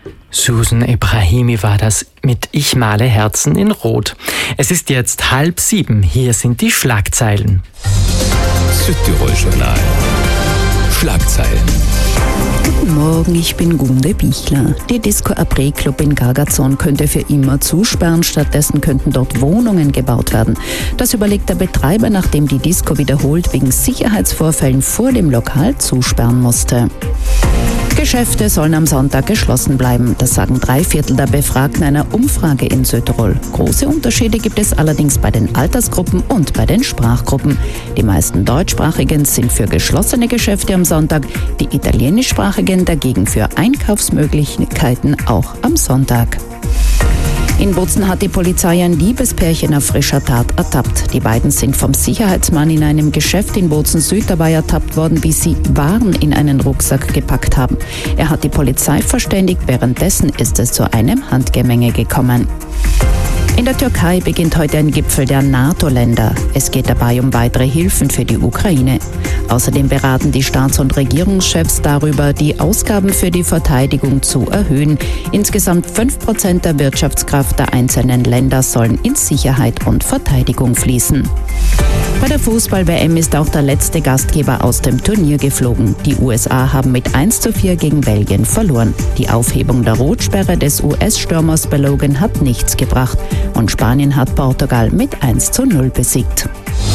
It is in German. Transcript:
Susan Ebrahimi war das mit Ich male Herzen in Rot. Es ist jetzt 6:30. Hier sind die Schlagzeilen. Südtirol Journal. Schlagzeilen. Guten Morgen, ich bin Gunde Bichler. Die Disco Après Club in Gargazon könnte für immer zusperren, stattdessen könnten dort Wohnungen gebaut werden. Das überlegt der Betreiber, nachdem die Disco wiederholt wegen Sicherheitsvorfällen vor dem Lokal zusperren musste. Geschäfte sollen am Sonntag geschlossen bleiben. Das sagen 3/4 der Befragten einer Umfrage in Südtirol. Große Unterschiede gibt es allerdings bei den Altersgruppen und bei den Sprachgruppen. Die meisten Deutschsprachigen sind für geschlossene Geschäfte am Sonntag, die Italienischsprachigen dagegen für Einkaufsmöglichkeiten auch am Sonntag. In Bozen hat die Polizei ein Liebespärchen auf frischer Tat ertappt. Die beiden sind vom Sicherheitsmann in einem Geschäft in Bozen Süd dabei ertappt worden, wie sie Waren in einen Rucksack gepackt haben. Er hat die Polizei verständigt, währenddessen ist es zu einem Handgemenge gekommen. In der Türkei beginnt heute ein Gipfel der NATO-Länder. Es geht dabei um weitere Hilfen für die Ukraine. Außerdem beraten die Staats- und Regierungschefs darüber, die Ausgaben für die Verteidigung zu erhöhen. Insgesamt 5% der Wirtschaftskraft der einzelnen Länder sollen in Sicherheit und Verteidigung fließen. Bei der Fußball-WM ist auch der letzte Gastgeber aus dem Turnier geflogen. Die USA haben mit 1:4 gegen Belgien verloren. Die Aufhebung der Rotsperre des US-Stürmers Balogun hat nichts gebracht und Spanien hat Portugal mit 1:0 besiegt.